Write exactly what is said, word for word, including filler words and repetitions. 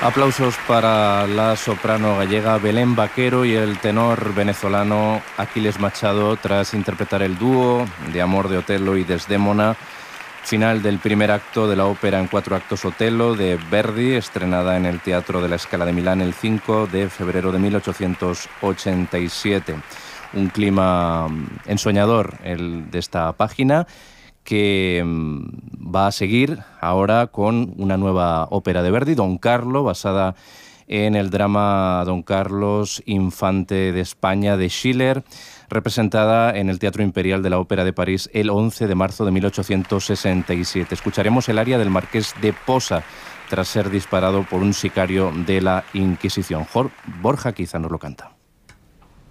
Aplausos para la soprano gallega Belén Vaquero y el tenor venezolano Aquiles Machado tras interpretar el dúo de Amor de Otello y Desdémona, final del primer acto de la ópera en cuatro actos Otello de Verdi, estrenada en el Teatro de la Scala de Milán el cinco de febrero de mil ochocientos ochenta y siete. Un clima ensoñador el de esta página, que va a seguir ahora con una nueva ópera de Verdi, Don Carlo, basada en el drama Don Carlos, infante de España, de Schiller, representada en el Teatro Imperial de la Ópera de París el once de marzo de mil ochocientos sesenta y siete. Escucharemos el aria del Marqués de Posa, tras ser disparado por un sicario de la Inquisición. Borja Quiza nos lo canta.